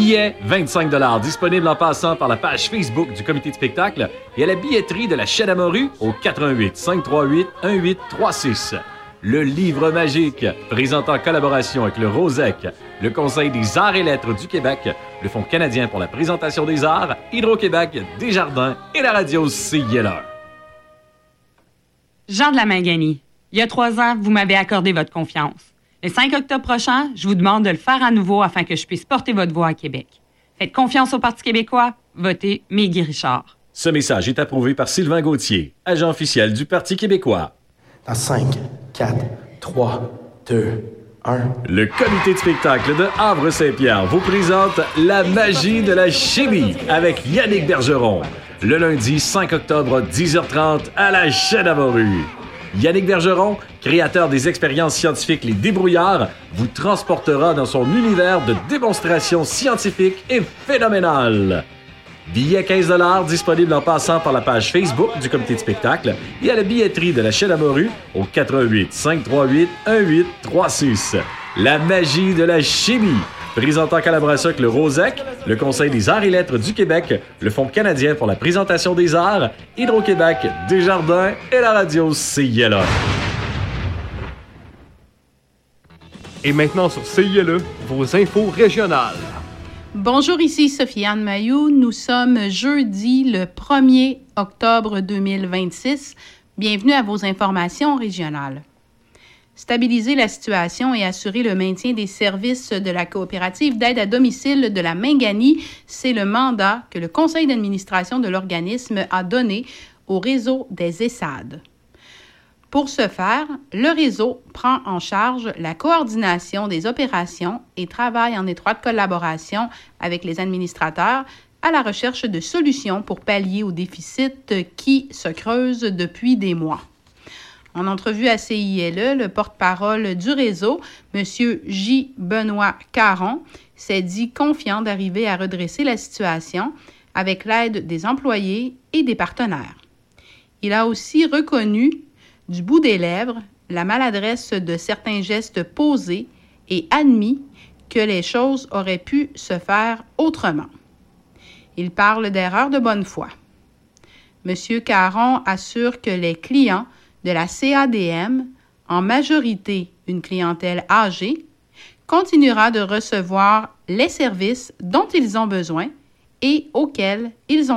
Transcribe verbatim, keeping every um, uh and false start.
Billets, vingt-cinq dollars, disponibles en passant par la page Facebook du comité de spectacle et à la billetterie de la Chaîne à Morue au quatre un huit, cinq trois huit, un huit trois six. Le livre magique, présenté en collaboration avec le Rosec, le Conseil des arts et lettres du Québec, le Fonds canadien pour la présentation des arts, Hydro-Québec, Desjardins et la radio C I L A. Jean de la Mangani, il y a trois ans, vous m'avez accordé votre confiance. Le cinq octobre prochain, je vous demande de le faire à nouveau afin que je puisse porter votre voix à Québec. Faites confiance au Parti québécois, votez Mégui Richard. Ce message est approuvé par Sylvain Gauthier, agent officiel du Parti québécois. Dans cinq, quatre, trois, deux, un. Le comité de spectacle de Havre-Saint-Pierre vous présente La magie de la chimie avec Yannick Bergeron. Le lundi cinq octobre, dix heures trente, à la Chaîne à Morue. Yannick Bergeron, créateur des expériences scientifiques Les Débrouillards, vous transportera dans son univers de démonstrations scientifiques et phénoménales. Billets quinze dollars, disponibles en passant par la page Facebook du comité de spectacle et à la billetterie de la Chaîne à Morue au quatre un huit, cinq trois huit, un huit trois six. La magie de la chimie. Présenté en collaboration avec le Rosec, le Conseil des arts et lettres du Québec, le Fonds canadien pour la présentation des arts, Hydro-Québec, Desjardins et la radio C I L A. Et maintenant sur C I L E, vos infos régionales. Bonjour, ici Sophie-Anne Mailloux. Nous sommes jeudi le premier octobre deux mille vingt-six. Bienvenue à vos informations régionales. Stabiliser la situation et assurer le maintien des services de la coopérative d'aide à domicile de la Mangani, c'est le mandat que le conseil d'administration de l'organisme a donné au réseau des ESSAD. Pour ce faire, le réseau prend en charge la coordination des opérations et travaille en étroite collaboration avec les administrateurs à la recherche de solutions pour pallier aux déficits qui se creusent depuis des mois. En entrevue à C I L E, le porte-parole du réseau, M. J. Benoît Caron, s'est dit confiant d'arriver à redresser la situation avec l'aide des employés et des partenaires. Il a aussi reconnu du bout des lèvres la maladresse de certains gestes posés et admis que les choses auraient pu se faire autrement. Il parle d'erreurs de bonne foi. M. Caron assure que les clients de la C A D M, en majorité une clientèle âgée, continuera de recevoir les services dont ils ont besoin et auxquels ils ont